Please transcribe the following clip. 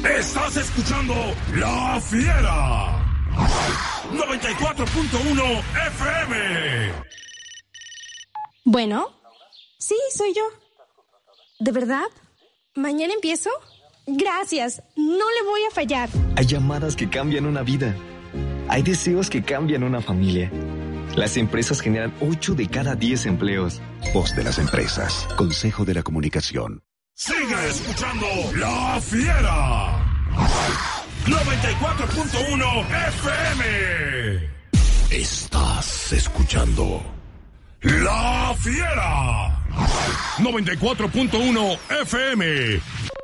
Estás escuchando La Fiera. 94.1 FM. Bueno, sí, soy yo. ¿De verdad? ¿Mañana empiezo? Gracias, no le voy a fallar. Hay llamadas que cambian una vida. Hay deseos que cambian una familia. Las empresas generan 8 de cada 10 empleos. Voz de las empresas. Consejo de la Comunicación. Sigue escuchando La Fiera. 94.1 FM. Estás escuchando La Fiera. 94.1 FM.